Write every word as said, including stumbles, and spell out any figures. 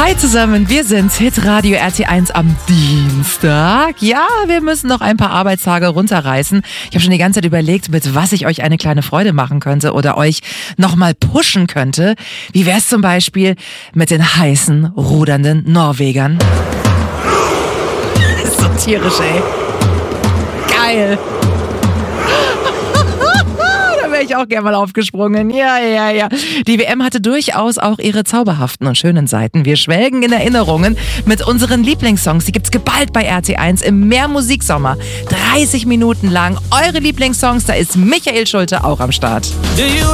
Hi zusammen, wir sind's, Hitradio R T eins am Dienstag. Ja, wir müssen noch ein paar Arbeitstage runterreißen. Ich habe schon die ganze Zeit überlegt, mit was ich euch eine kleine Freude machen könnte oder euch nochmal pushen könnte. Wie wär's zum Beispiel mit den heißen, rudernden Norwegern? Das ist so tierisch, ey. Geil. Ich auch gerne mal aufgesprungen. Ja, ja, ja. Die W M hatte durchaus auch ihre zauberhaften und schönen Seiten. Wir schwelgen in Erinnerungen mit unseren Lieblingssongs. Die gibt's geballt bei R T eins im Mehrmusiksommer. dreißig Minuten lang eure Lieblingssongs. Da ist Michael Schulte auch am Start.